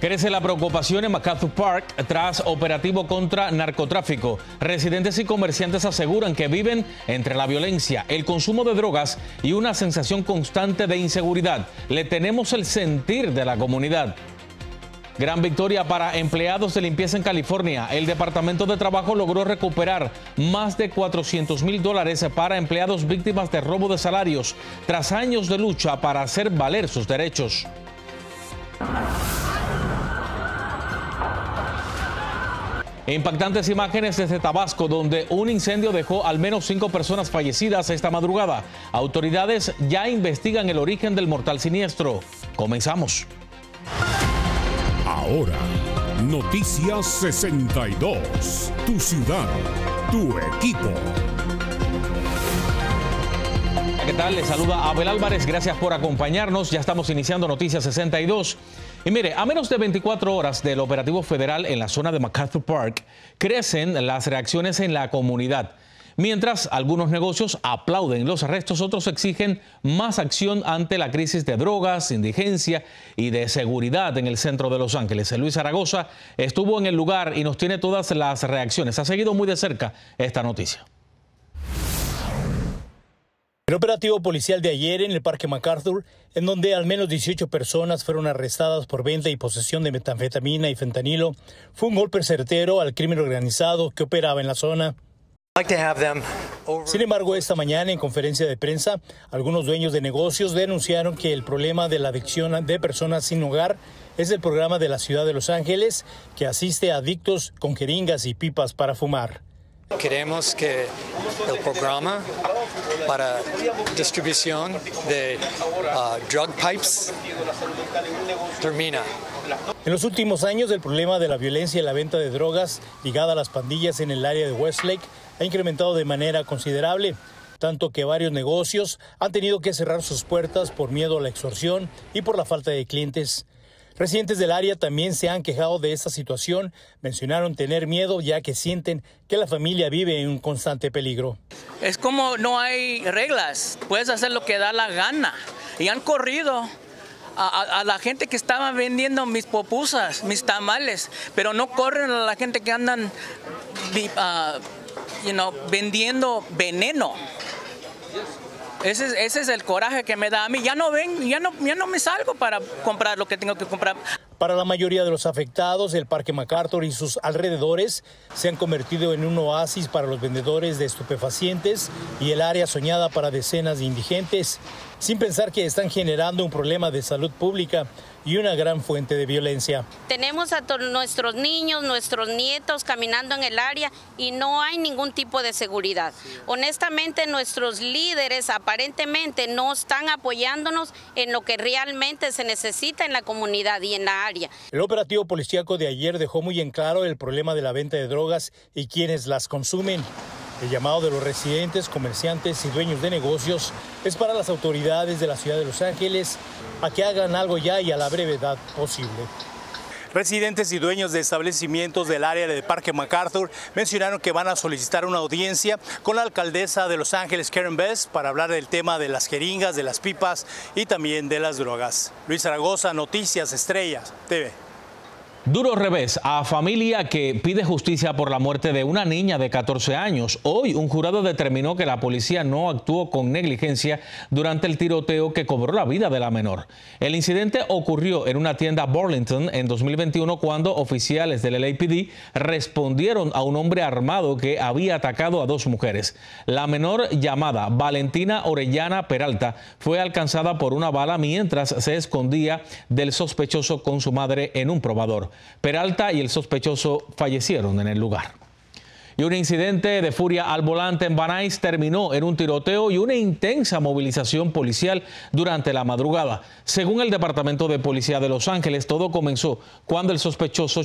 Crece la preocupación en MacArthur Park tras operativo contra narcotráfico. Residentes y comerciantes aseguran que viven entre la violencia, el consumo de drogas y una sensación constante de inseguridad. Le tenemos el sentir de la comunidad. Gran victoria para empleados de limpieza en California. El Departamento de Trabajo logró recuperar más de $400,000 para empleados víctimas de robo de salarios tras años de lucha para hacer valer sus derechos. Impactantes imágenes desde Tabasco, donde un incendio dejó al menos 5 personas fallecidas esta madrugada. Autoridades ya investigan el origen del mortal siniestro. Comenzamos. Ahora, Noticias 62. Tu ciudad, tu equipo. ¿Qué tal? Les saluda Abel Álvarez. Gracias por acompañarnos. Ya estamos iniciando Noticias 62. Y mire, a menos de 24 horas del operativo federal en la zona de MacArthur Park, crecen las reacciones en la comunidad. Mientras algunos negocios aplauden los arrestos, otros exigen más acción ante la crisis de drogas, indigencia y de seguridad en el centro de Los Ángeles. Luis Zaragoza estuvo en el lugar y nos tiene todas las reacciones. Ha seguido muy de cerca esta noticia. El operativo policial de ayer en el Parque MacArthur, en donde al menos 18 personas fueron arrestadas por venta y posesión de metanfetamina y fentanilo, fue un golpe certero al crimen organizado que operaba en la zona. Sin embargo, esta mañana en conferencia de prensa, algunos dueños de negocios denunciaron que el problema de la adicción de personas sin hogar es el programa de la ciudad de Los Ángeles que asiste a adictos con jeringas y pipas para fumar. Queremos que el programa para distribución de drug pipes termina. En los últimos años, el problema de la violencia y la venta de drogas ligada a las pandillas en el área de Westlake ha incrementado de manera considerable, tanto que varios negocios han tenido que cerrar sus puertas por miedo a la extorsión y por la falta de clientes. Residentes del área también se han quejado de esta situación. Mencionaron tener miedo ya que sienten que la familia vive en un constante peligro. Es como no hay reglas, puedes hacer lo que da la gana. Y han corrido a la gente que estaba vendiendo mis pupusas, mis tamales, pero no corren a la gente que andan vendiendo veneno. Ese es el coraje que me da a mí. Ya no me salgo para comprar lo que tengo que comprar. Para la mayoría de los afectados, el Parque MacArthur y sus alrededores se han convertido en un oasis para los vendedores de estupefacientes y el área soñada para decenas de indigentes, sin pensar que están generando un problema de salud pública y una gran fuente de violencia. Tenemos a nuestros niños, nuestros nietos caminando en el área y no hay ningún tipo de seguridad. Honestamente, nuestros líderes aparentemente no están apoyándonos en lo que realmente se necesita en la comunidad y en la área. El operativo policíaco de ayer dejó muy en claro el problema de la venta de drogas y quienes las consumen. El llamado de los residentes, comerciantes y dueños de negocios es para las autoridades de la ciudad de Los Ángeles a que hagan algo ya y a la brevedad posible. Residentes y dueños de establecimientos del área del Parque MacArthur mencionaron que van a solicitar una audiencia con la alcaldesa de Los Ángeles, Karen Bass, para hablar del tema de las jeringas, de las pipas y también de las drogas. Luis Zaragoza, Noticias Estrellas TV. Duro revés a familia que pide justicia por la muerte de una niña de 14 años. Hoy un jurado determinó que la policía no actuó con negligencia durante el tiroteo que cobró la vida de la menor. El incidente ocurrió en una tienda Burlington en 2021 cuando oficiales del LAPD respondieron a un hombre armado que había atacado a 2 mujeres. La menor, llamada Valentina Orellana Peralta, fue alcanzada por una bala mientras se escondía del sospechoso con su madre en un probador. Peralta y el sospechoso fallecieron en el lugar. Y un incidente de furia al volante en Van Nuys terminó en un tiroteo y una intensa movilización policial durante la madrugada. Según el Departamento de Policía de Los Ángeles, todo comenzó cuando el sospechoso